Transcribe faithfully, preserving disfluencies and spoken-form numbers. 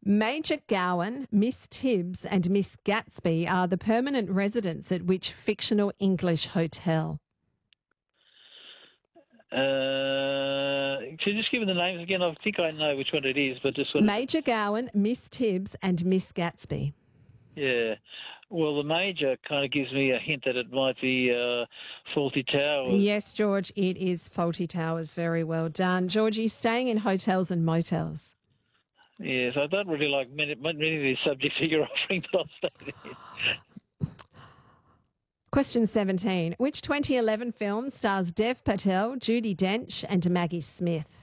Major Gowan, Miss Tibbs and Miss Gatsby are the permanent residents at which fictional English hotel? Uh, can you just give me the names again? I think I know which one it is, but just what Major Gowan, Miss Tibbs and Miss Gatsby. Yeah. Well, the major kind of gives me a hint that it might be uh, Faulty Towers. Yes, George, it is Faulty Towers. Very well done. Georgie, staying in hotels and motels. Yes, I don't really like many, many of these subjects that you're offering, but I'll stay in. Question seventeen. Which twenty eleven film stars Dev Patel, Judi Dench and Maggie Smith?